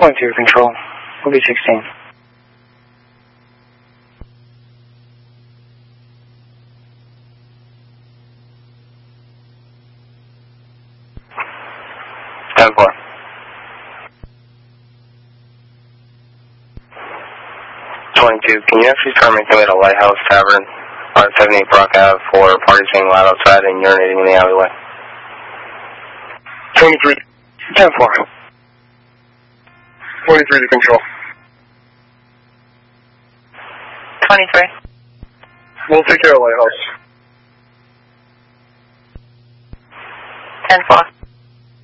22 control. We'll be 16. Ten-4. 22, can you actually start making it a Lighthouse Tavern on 78 Brock Ave for parties being loud outside and urinating in the alleyway? 23. 10-4. 23 to control. 23. We'll take care of Lighthouse. 10-4.